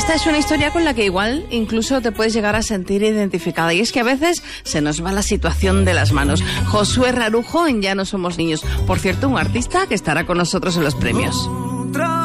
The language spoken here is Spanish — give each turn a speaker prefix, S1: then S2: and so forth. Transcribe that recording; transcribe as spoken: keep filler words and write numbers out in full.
S1: Esta es una historia con la que igual incluso te puedes llegar a sentir identificada. Y es que a veces se nos va la situación de las manos. Josué Rarujo en Ya no somos niños. Por cierto, un artista que estará con nosotros en los premios.